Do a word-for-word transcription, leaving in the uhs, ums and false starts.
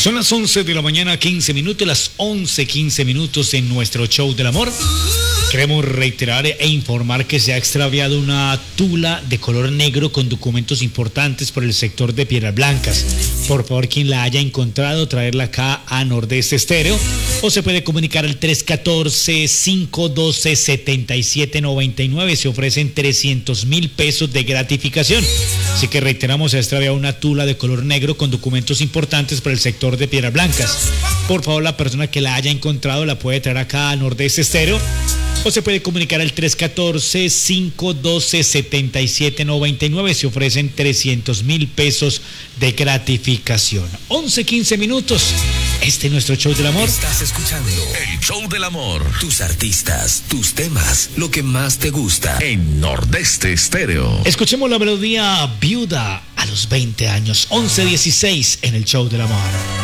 Son las once de la mañana, quince minutos, las once, quince minutos en nuestro show del amor. Queremos reiterar e informar que se ha extraviado una tula de color negro con documentos importantes por el sector de Piedras Blancas. Por favor, quien la haya encontrado, traerla acá a Nordeste Estéreo, o se puede comunicar al tres uno cuatro, cinco uno dos, siete siete nueve nueve. Se ofrecen trescientos mil pesos de gratificación. Así que reiteramos, se ha extraviado una tula de color negro con documentos importantes por el sector de Piedras Blancas. Por favor, la persona que la haya encontrado la puede traer acá a Nordeste Estéreo, o se puede comunicar al tres uno cuatro, cinco uno dos, siete siete nueve nueve. Se ofrecen trescientos mil pesos de gratificación. once, quince minutos. Este es nuestro show del amor. Estás escuchando el show del amor. Tus artistas, tus temas, lo que más te gusta en Nordeste Estéreo. Escuchemos la melodía Viuda a los veinte años. once dieciséis en el show del amor.